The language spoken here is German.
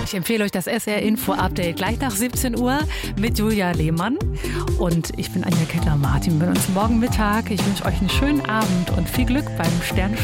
Ich empfehle euch das SR-Info-Update gleich nach 17 Uhr mit Julia Lehmann. Und ich bin Anja Kettler-Martin. Wir sehen uns morgen Mittag. Ich wünsche euch einen schönen Abend und viel Glück beim Sternstuhl.